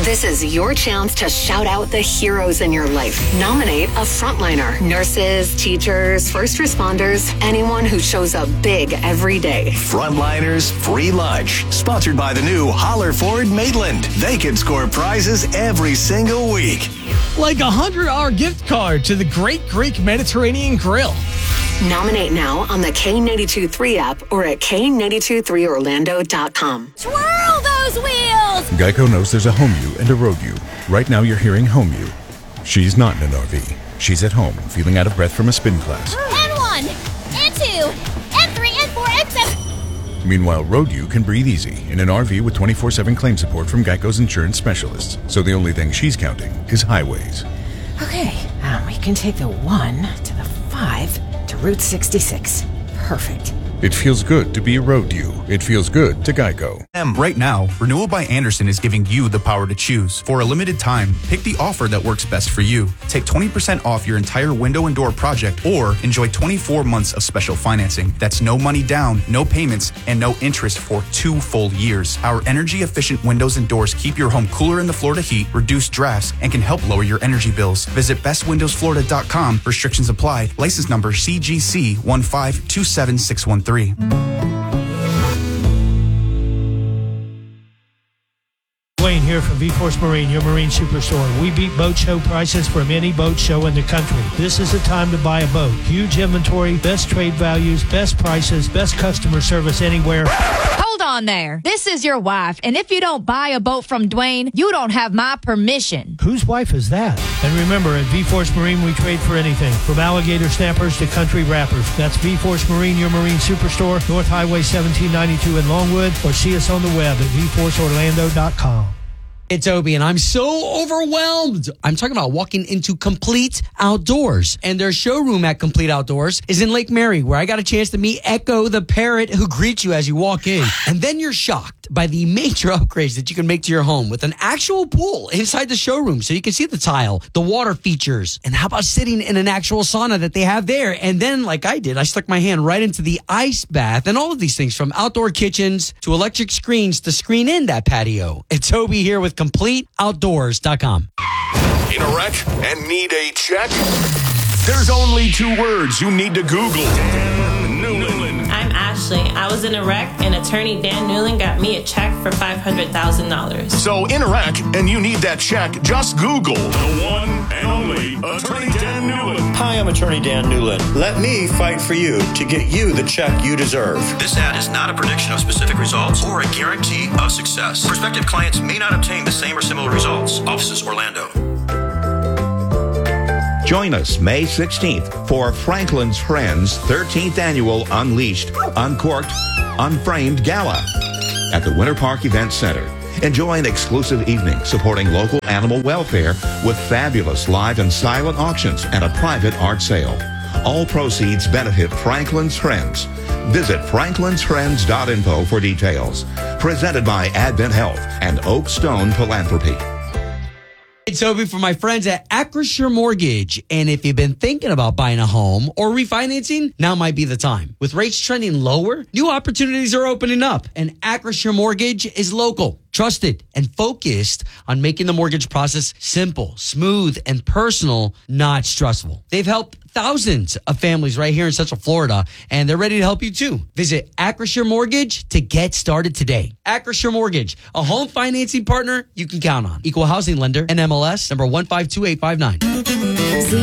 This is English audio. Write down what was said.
This is your chance to shout out the heroes in your life. Nominate a frontliner. Nurses, teachers, first responders, anyone who shows up big every day. Frontliners Free Lunch. Sponsored by the new Holler Ford Maitland. They can score prizes every single week. Like a $100 gift card to the Great Greek Mediterranean Grill. Nominate now on the K82.3 app or at K82.3Orlando.com. Twirl those wheels! Geico knows there's a home you and a road you. Right now you're hearing home you. She's not in an RV. She's at home, feeling out of breath from a spin class. N1, N2, N3, N4, N7. Meanwhile, road you can breathe easy in an RV with 24/7 claim support from Geico's insurance specialists. So the only thing she's counting is highways. Okay, we can take the 1 to the 5 to Route 66. Perfect. It feels good to be a road you. It feels good to Geico. Right now, Renewal by Andersen is giving you the power to choose. For a limited time, pick the offer that works best for you. Take 20% off your entire window and door project or enjoy 24 months of special financing. That's no money down, no payments, and no interest for 2 full years. Our energy-efficient windows and doors keep your home cooler in the Florida heat, reduce drafts, and can help lower your energy bills. Visit bestwindowsflorida.com. Restrictions apply. License number CGC 1527613. Wayne here from V-Force Marine, your marine superstore. We beat boat show prices from any boat show in the country. This is the time to buy a boat. Huge inventory, best trade values, best prices, best customer service anywhere. Hold on there. This is your wife, and if you don't buy a boat from Dwayne, you don't have my permission. Whose wife is that? And remember, at V-Force Marine, we trade for anything, from alligator snappers to country wrappers. That's V-Force Marine, your marine superstore, North Highway 1792 in Longwood, or see us on the web at vforceorlando.com. It's Obi, and I'm so overwhelmed. I'm talking about walking into Complete Outdoors. And their showroom at Complete Outdoors is in Lake Mary, where I got a chance to meet Echo the parrot who greets you as you walk in. And then you're shocked by the major upgrades that you can make to your home with an actual pool inside the showroom so you can see the tile, the water features, and how about sitting in an actual sauna that they have there. And then, like I did, I stuck my hand right into the ice bath and all of these things, from outdoor kitchens to electric screens to screen in that patio. It's Obi here with CompleteOutdoors.com. In a wreck and need a check? There's only 2 words you need to Google. Dan Newland. I'm Ashley. I was in a wreck, and attorney Dan Newland got me a check for $500,000. So in a wreck and you need that check, just Google the one and only Attorney Dan Newland. Hi, I'm Attorney Dan Newland. Let me fight for you to get you the check you deserve. This ad is not a prediction of specific results or a guarantee of success. Prospective clients may not obtain the same or similar results. Offices Orlando. Join us May 16th for Franklin's Friends 13th Annual Unleashed, Uncorked, Unframed Gala at the Winter Park Event Center. Enjoy an exclusive evening supporting local animal welfare with fabulous live and silent auctions and a private art sale. All proceeds benefit Franklin's Friends. Visit franklinsfriends.info for details. Presented by Advent Health and Oak Stone Philanthropy. It's Obi for my friends at Acrisure Mortgage. And if you've been thinking about buying a home or refinancing, now might be the time. With rates trending lower, new opportunities are opening up. And Acrisure Mortgage is local, trusted, and focused on making the mortgage process simple, smooth, and personal, not stressful. They've helped thousands of families right here in Central Florida, and they're ready to help you too. Visit Acrisure Mortgage to get started today. Acrisure Mortgage, a home financing partner you can count on. Equal housing lender, NMLS number 152859.